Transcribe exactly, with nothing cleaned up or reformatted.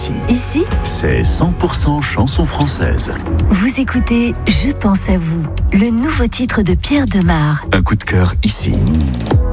ici. Ici, c'est cent pour cent chanson française. Vous écoutez Je pense à vous, le nouveau titre de Pierre Demar. Un coup de cœur ici.